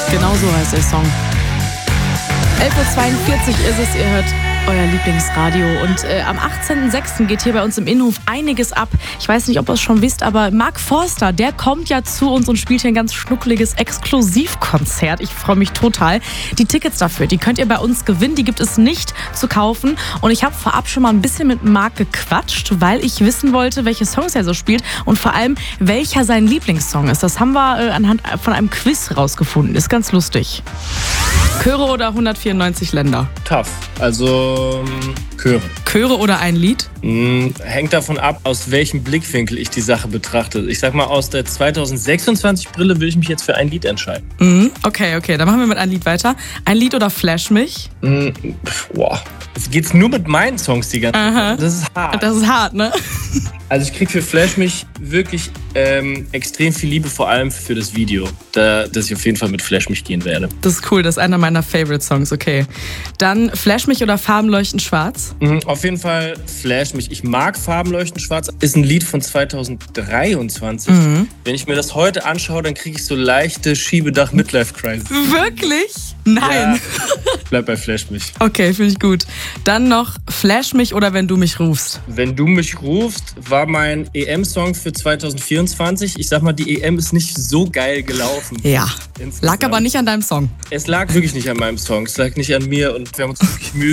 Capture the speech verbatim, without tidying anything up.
Genau so heißt der Song. elf Uhr zweiundvierzig ist es, ihr hört euer Lieblingsradio. Und äh, am achtzehnten sechsten geht hier bei uns im Innenhof einiges ab. Ich weiß nicht, ob ihr es schon wisst, aber Mark Forster, der kommt ja zu uns und spielt hier ein ganz schnuckeliges Exklusivkonzert. Ich freue mich total. Die Tickets dafür, die könnt ihr bei uns gewinnen. Die gibt es nicht zu kaufen. Und ich habe vorab schon mal ein bisschen mit Mark gequatscht, weil ich wissen wollte, welche Songs er so spielt und vor allem, welcher sein Lieblingssong ist. Das haben wir äh, anhand von einem Quiz rausgefunden. Ist ganz lustig. Chöre oder hundertvierundneunzig Länder? Tough. Also Chöre. Chöre oder ein Lied? Hm, hängt davon ab, aus welchem Blickwinkel ich die Sache betrachte. Ich sag mal, aus der zweitausendsechsundzwanzig-Brille will ich mich jetzt für ein Lied entscheiden. Mhm. Okay, okay, dann machen wir mit einem Lied weiter. Ein Lied oder Flash mich? Hm, boah. Jetzt geht's nur mit meinen Songs die ganze Zeit. Das ist hart. Das ist hart, ne? Also ich krieg für Flash mich wirklich ähm, extrem viel Liebe, vor allem für das Video, da, dass ich auf jeden Fall mit Flash mich gehen werde. Das ist cool, das ist einer meiner Favorite-Songs, okay. Dann Flash mich oder Farben leuchten schwarz? Mhm, auf jeden Fall Flash mich. Ich mag Farben leuchten schwarz. Ist ein Lied von zweitausenddreiundzwanzig. Mhm. Wenn ich mir das heute anschaue, dann kriege ich so leichte Schiebedach-Midlife-Crisis. Wirklich? Nein. Ja, bleib bei Flash mich. Okay, finde ich gut. Dann noch Flash mich oder Wenn du mich rufst? Wenn du mich rufst, war mein E M-Song für zweitausendvierundzwanzig. Ich sag mal, die E M ist nicht so geil gelaufen. Ja, insgesamt. Lag aber nicht an deinem Song. Es lag wirklich nicht an meinem Song. Es lag nicht an mir und wir haben uns wirklich Mühe